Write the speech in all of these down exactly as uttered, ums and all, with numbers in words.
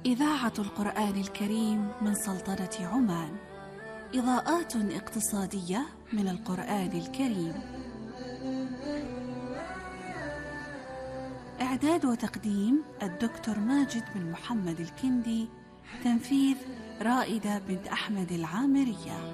إذاعة القرآن الكريم من سلطنة عمان. إضاءات اقتصادية من القرآن الكريم. إعداد وتقديم الدكتور ماجد بن محمد الكندي. تنفيذ رائدة بنت أحمد العامرية.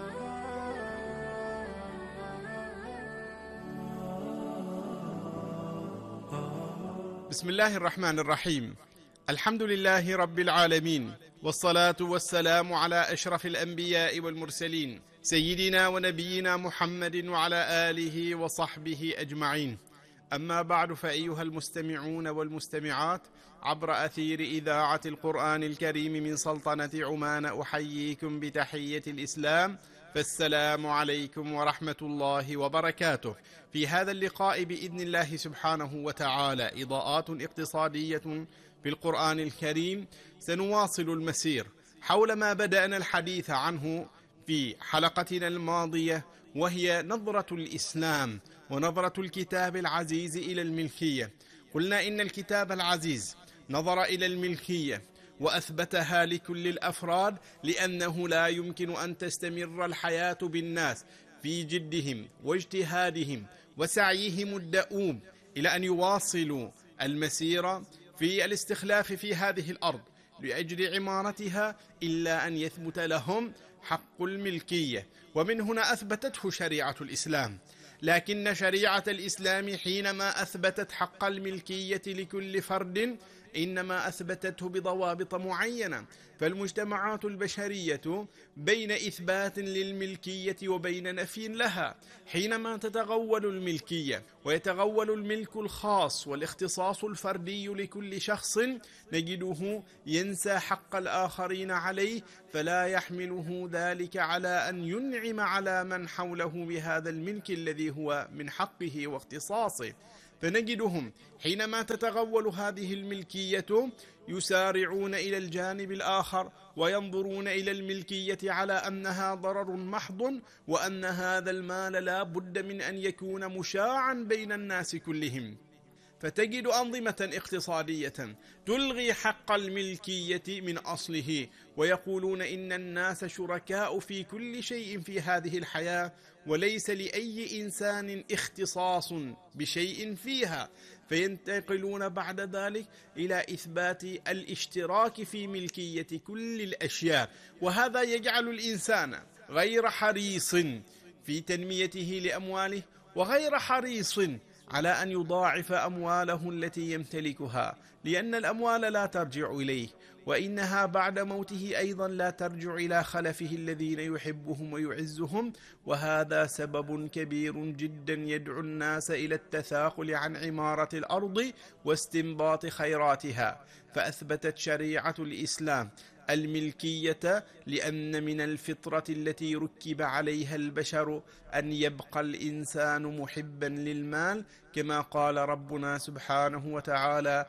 بسم الله الرحمن الرحيم. الحمد لله رب العالمين، والصلاة والسلام على أشرف الأنبياء والمرسلين سيدنا ونبينا محمد وعلى آله وصحبه أجمعين. أما بعد، فأيها المستمعون والمستمعات عبر أثير إذاعة القرآن الكريم من سلطنة عمان، أحييكم بتحية الإسلام، فالسلام عليكم ورحمة الله وبركاته. في هذا اللقاء بإذن الله سبحانه وتعالى إضاءات اقتصادية في القرآن الكريم، سنواصل المسير حول ما بدأنا الحديث عنه في حلقتنا الماضية، وهي نظرة الإسلام ونظرة الكتاب العزيز إلى الملكية. قلنا إن الكتاب العزيز نظر إلى الملكية وأثبتها لكل الأفراد، لأنه لا يمكن أن تستمر الحياة بالناس في جدهم واجتهادهم وسعيهم الدؤوب إلى أن يواصلوا المسير في الاستخلاف في هذه الأرض لأجل عمارتها، إلا أن يثبت لهم حق الملكية. ومن هنا أثبتته شريعة الإسلام. لكن شريعة الإسلام حينما أثبتت حق الملكية لكل فرد، إنما أثبتته بضوابط معينة. فالمجتمعات البشرية بين إثبات للملكية وبين نفي لها. حينما تتغول الملكية ويتغول الملك الخاص والاختصاص الفردي لكل شخص، نجده ينسى حق الآخرين عليه، فلا يحمله ذلك على أن ينعم على من حوله بهذا الملك الذي هو من حقه واختصاصه. فنجدهم حينما تتغول هذه الملكية يسارعون إلى الجانب الآخر وينظرون إلى الملكية على أنها ضرر محض، وأن هذا المال لا بد من أن يكون مشاعا بين الناس كلهم. فتجد أنظمة اقتصادية تلغي حق الملكية من أصله، ويقولون إن الناس شركاء في كل شيء في هذه الحياة، وليس لأي إنسان اختصاص بشيء فيها. فينتقلون بعد ذلك إلى إثبات الاشتراك في ملكية كل الأشياء، وهذا يجعل الإنسان غير حريص في تنميته لأمواله، وغير حريص على أن يضاعف أمواله التي يمتلكها، لأن الأموال لا ترجع إليه، وإنها بعد موته أيضا لا ترجع إلى خلفه الذين يحبهم ويعزهم. وهذا سبب كبير جدا يدعو الناس إلى التثاقل عن عمارة الأرض واستنباط خيراتها. فأثبتت شريعة الإسلام الملكية، لأن من الفطرة التي ركب عليها البشر أن يبقى الإنسان محبا للمال، كما قال ربنا سبحانه وتعالى: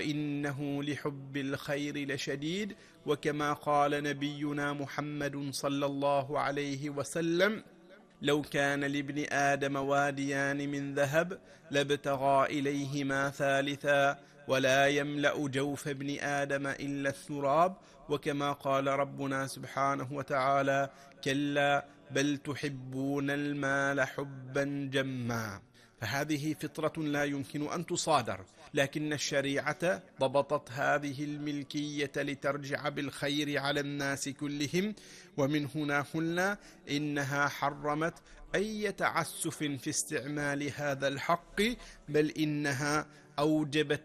وإنه لحب الخير لشديد. وكما قال نبينا محمد صلى الله عليه وسلم: لو كان لابن آدم واديان من ذهب لابتغى إليهما ثالثا، ولا يملأ جوف ابن آدم إلا التراب. وكما قال ربنا سبحانه وتعالى: كلا بل تحبون المال حبا جما. فهذه فطرة لا يمكن أن تصادر، لكن الشريعة ضبطت هذه الملكية لترجع بالخير على الناس كلهم. ومن هنا قلنا إنها حرمت أي تعسف في استعمال هذا الحق، بل إنها أوجبت,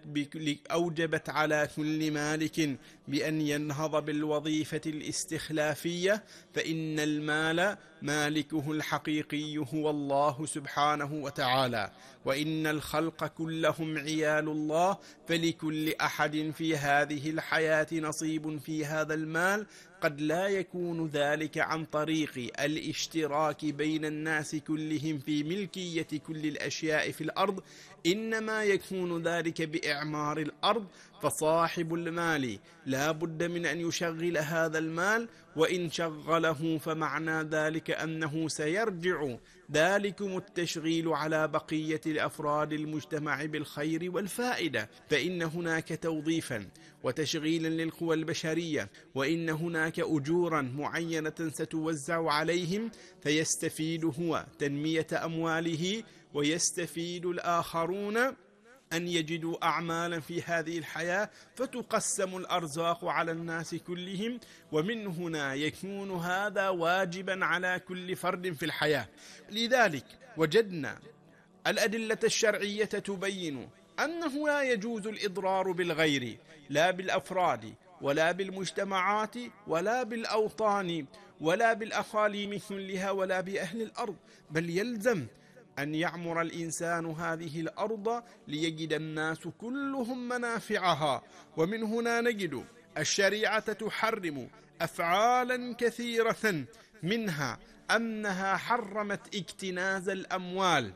أوجبت على كل مالك بأن ينهض بالوظيفة الاستخلافية، فإن المال مالكه الحقيقي هو الله سبحانه وتعالى، وإن الخلق كلهم عيال الله، فلكل أحد في هذه الحياة نصيب في هذا المال. قد لا يكون ذلك عن طريق الاشتراك بين الناس كلهم في ملكية كل الأشياء في الأرض، إنما يكون يكون ذلك بإعمار الأرض، فصاحب المال لا بد من أن يشغل هذا المال، وإن شغله فمعنى ذلك أنه سيرجع ذلكم التشغيل على بقية الأفراد المجتمع بالخير والفائدة، فإن هناك توظيفا وتشغيلا للقوى البشرية، وإن هناك أجورا معينة ستوزع عليهم، فيستفيد هو تنمية أمواله، ويستفيد الآخرون أن يجدوا أعمالا في هذه الحياة، فتقسم الأرزاق على الناس كلهم، ومن هنا يكون هذا واجبا على كل فرد في الحياة. لذلك وجدنا الأدلة الشرعية تبين أنه لا يجوز الإضرار بالغير، لا بالأفراد ولا بالمجتمعات ولا بالأوطان ولا بالأقاليم كلها ولا بأهل الأرض، بل يلزم أن يعمر الإنسان هذه الأرض ليجد الناس كلهم منافعها. ومن هنا نجد الشريعة تحرم أفعالا كثيرة، منها أنها حرمت اكتناز الأموال،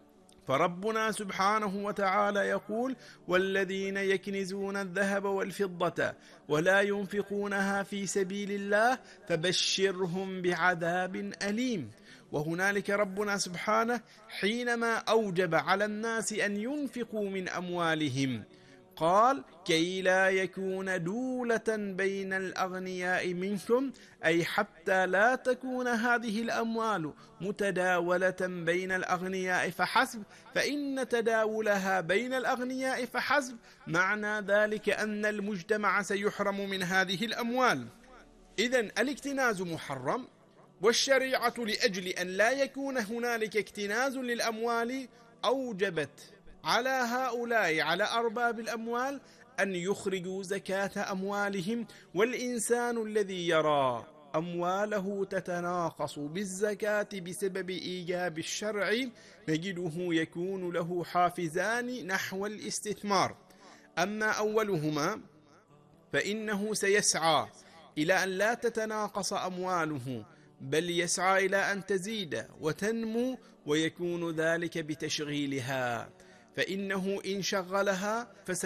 فربنا سبحانه وتعالى يقول: والذين يكنزون الذهب والفضة ولا ينفقونها في سبيل الله فبشرهم بعذاب أليم. وهنالك ربنا سبحانه حينما أوجب على الناس أن ينفقوا من أموالهم قال: كي لا يكون دولة بين الأغنياء منكم، أي حتى لا تكون هذه الأموال متداولة بين الأغنياء فحسب، فإن تداولها بين الأغنياء فحسب معنى ذلك أن المجتمع سيحرم من هذه الأموال. إذن الاكتناز محرم، والشريعة لأجل أن لا يكون هنالك اكتناز للأموال أوجبت على هؤلاء، على أرباب الأموال، أن يخرجوا زكاة أموالهم. والإنسان الذي يرى أمواله تتناقص بالزكاة بسبب إيجاب الشرع نجده يكون له حافزان نحو الاستثمار. أما أولهما فإنه سيسعى إلى أن لا تتناقص أمواله، بل يسعى إلى أن تزيد وتنمو، ويكون ذلك بتشغيلها، فإنه إن شغلها فس